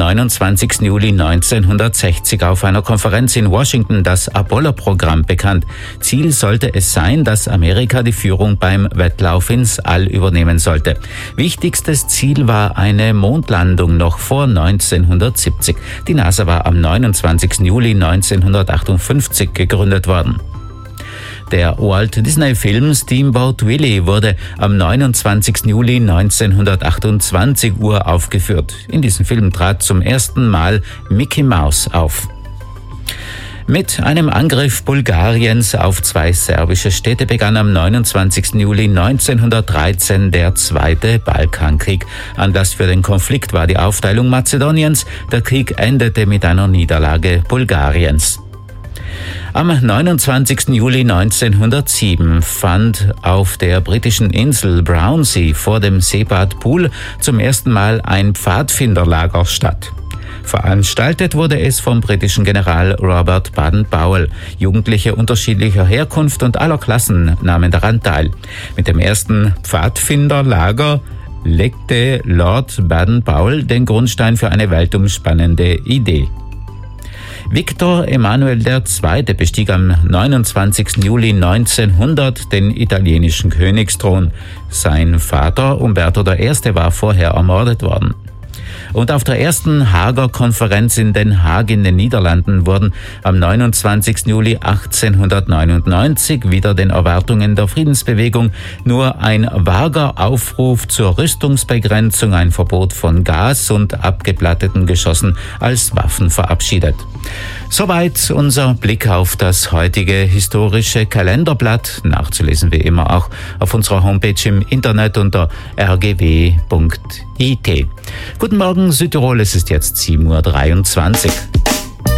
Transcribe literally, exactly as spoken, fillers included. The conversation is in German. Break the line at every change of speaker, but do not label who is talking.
neunundzwanzigsten Juli neunzehnhundertsechzig auf einer Konferenz in Washington das Apollo-Programm bekannt. Ziel sollte es sein, dass Amerika die Führung beim Wettlauf ins All übernehmen sollte. Wichtigstes Ziel war eine Mondlandung noch vor neunzehnhundertsiebzig. Die NASA war am neunundzwanzigsten Juli neunzehnhundertachtundfünfzig gegründet worden. Der Walt Disney-Film Steamboat Willie wurde am neunundzwanzigsten Juli neunzehnhundertachtundzwanzig uraufgeführt. In diesem Film trat zum ersten Mal Mickey Mouse auf. Mit einem Angriff Bulgariens auf zwei serbische Städte begann am neunundzwanzigsten Juli neunzehnhundertdreizehn der Zweite Balkankrieg. Anlass für den Konflikt war die Aufteilung Mazedoniens. Der Krieg endete mit einer Niederlage Bulgariens. Am neunundzwanzigsten Juli neunzehnhundertsieben fand auf der britischen Insel Brownsea vor dem Seebad Pool zum ersten Mal ein Pfadfinderlager statt. Veranstaltet wurde es vom britischen General Robert Baden-Powell. Jugendliche unterschiedlicher Herkunft und aller Klassen nahmen daran teil. Mit dem ersten Pfadfinderlager legte Lord Baden-Powell den Grundstein für eine weltumspannende Idee. Victor Emanuel der Zweite bestieg am neunundzwanzigsten Juli neunzehnhundert den italienischen Königsthron. Sein Vater Umberto der Erste war vorher ermordet worden. Und auf der ersten Haager Konferenz in Den Haag in den Niederlanden wurden am neunundzwanzigsten Juli achtzehnhundertneunundneunzig wider den Erwartungen der Friedensbewegung nur ein vager Aufruf zur Rüstungsbegrenzung, ein Verbot von Gas und abgeplatteten Geschossen als Waffen verabschiedet. Soweit unser Blick auf das heutige historische Kalenderblatt, nachzulesen wie immer auch auf unserer Homepage im Internet unter r g w punkt i t. Guten Morgen Südtirol, es ist jetzt sieben Uhr dreiundzwanzig.